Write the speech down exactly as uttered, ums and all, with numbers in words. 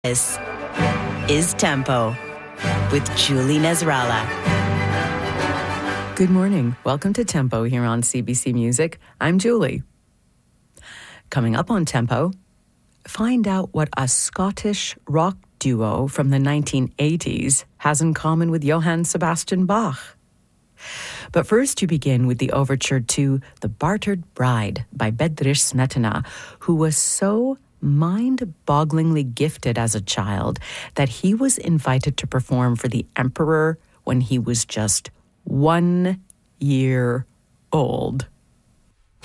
This is Tempo with Julie Nasrallah. Good morning. Welcome to Tempo here on C B C Music. I'm Julie. Coming up on Tempo, find out what a Scottish rock duo from the nineteen eighties has in common with Johann Sebastian Bach. But first you begin with the overture to The Bartered Bride by Bedřich Smetana, who was so mind-bogglingly gifted as a child that he was invited to perform for the emperor when he was just one year old.